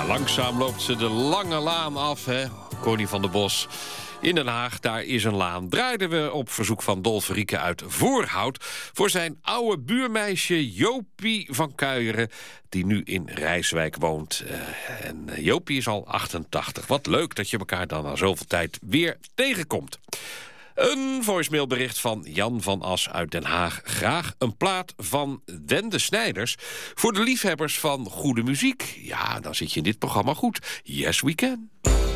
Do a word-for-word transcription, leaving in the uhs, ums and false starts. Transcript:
Langzaam loopt ze de lange laan af, hè? Connie van der Bos. In Den Haag, daar is een laan. Draaiden we op verzoek van Dolf Rieke uit Voorhout voor zijn oude buurmeisje Jopie van Kuijeren, die nu in Rijswijk woont. Uh, en Jopie is al achtentachtig. Wat leuk dat je elkaar dan na zoveel tijd weer tegenkomt. Een voicemailbericht van Jan van As uit Den Haag. Graag een plaat van Wende Snijders voor de liefhebbers van goede muziek. Ja, dan zit je in dit programma goed. Yes, we can.